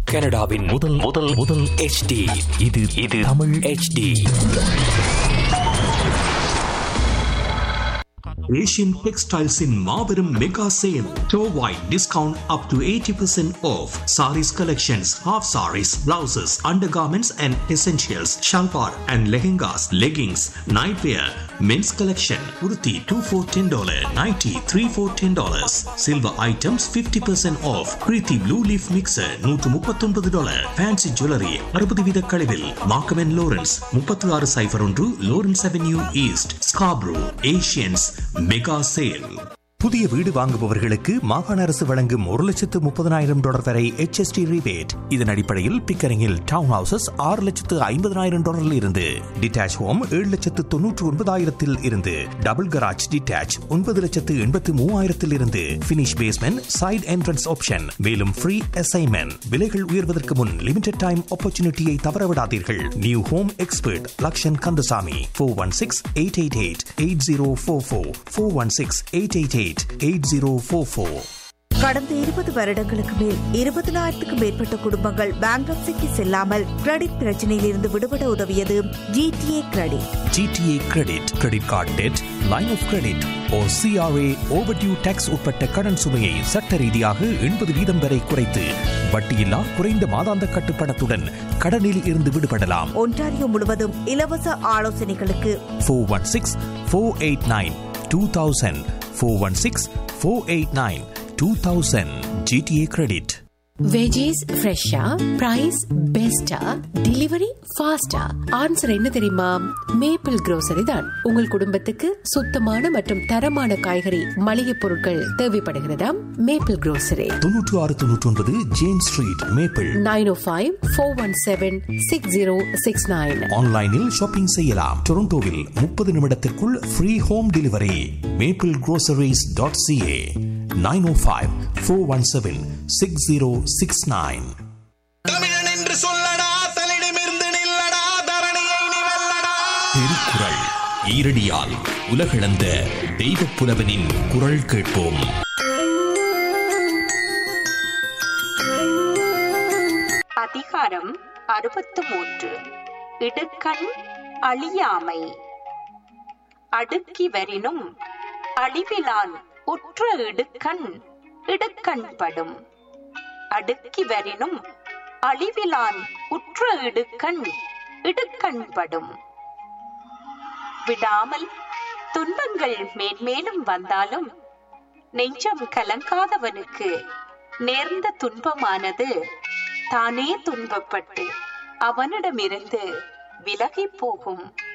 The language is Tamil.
கனடாவின் முதல் முதல் முதல் HD. இது Tamil HD. Asian Textiles in Marverum Mega Sale. Store-wide discount up to 80% off. Saris collections, half saris, blouses, undergarments and essentials, shalwar and lehengas, leggings, nightwear, men's collection. Kurti 2 for $10, nighty 3 for $10. Silver items 50% off. Kriti Blue Leaf Mixer $139. Fancy jewelry 60 வீத கழிவில். Markham & Lawrence 3601 Lawrence Avenue East, Scarborough. Asians Mega Sale. புதிய வீடு வாங்குபவர்களுக்கு மாகாண அரசு வழங்கும் $130,000 வரை HST rebate. இதன் அடிப்படையில் பிக்கரிங்கில் டவுன் ஹவுசஸ் $650,000 இருந்து, டிட்டாச் ஹோம் $799,000 இருந்து, டபுள் கராஜ் டிட்டாச் $9,83,000 இருந்து, finish basement side entrance option. மேலும் ஃப்ரீ அசைன்மெண்ட். விலைகள் உயர்வதற்கு முன் லிமிடெட் டைம் ஆப்பர்ச்சுனிட்டியை தவறவிடாதீர்கள். New home expert Lakshan Kandasamy 416-888-8044 416-888-8044. கடந்த 20 வருடங்களுக்கு மேல் 20,000க்கும் மேற்பட்ட குடும்பங்கள் பேங்க்ரப்சிக்கு செல்லாமல் கிரெடிட் பிரச்சனையில் இருந்து விடுபட உதவியது GTA credit. GTA credit, credit card dead, line of credit or CRA overdue tax உட்பட்ட கடன் சுமையை சட்ட ரீதியாக 80% வரை குறைத்து வட்டியில்லா குறைந்த மாதாந்த கட்டுப்பணத்துடன் கடனில் இருந்து விடுபடலாம். ஒன்டாரியோ முழுவதும் இலவச ஆலோசனைகளுக்கு 416-489-2000 416-489-2000 GTA கிரெடிட். வெஜிஸ் ஃப்ரெஷ்ஷா, பிரைஸ் பெஸ்டா, டெலிவரி ஃபாஸ்டா? ஆன்சர் என்ன தெரியுமா? மேப்பிள் grocery தான். உங்கள் குடும்பத்துக்கு சுத்தமான மற்றும் தரமான காய்கறி மளிகை பொருட்கள் தேவைப்படுகிறதா? Maple grocery 9699 James street, maple. 905-417-6069. ஆன்லைனில் ஷாப்பிங் செய்யலாம். டொரண்டோவில் 30 நிமிடத்திற்குள் ஃப்ரீ ஹோம் டெலிவரி. maplegroceries.ca 905-417-6069. தமிழன் என்று சொல்லடா, தலிடமிருந்து நில்லடா, தரணியை நீ வெல்லடா. திருக்குறள் ஈரடியால் உலகளந்த தெய்வப் புலவனின் குரல் கேட்போம். அதிகாரம் 63. இடுக்கண் அழியாமை. அடுக்கி வரினும் அழிவிலான் உற்ற இடுக்கண் இடுக்கண்படும். அடுக்கி வரினும் அழிவிலான் உற்ற இடுக்கண் இடுக்கண்படும். விடாமல் துன்பங்கள் மேன்மேலும் வந்தாலும் நெஞ்சம் கலங்காதவனுக்கு நேர்ந்த துன்பமானது தானே துன்பப்பட்டு அவனிடமிருந்து விலகி போகும்.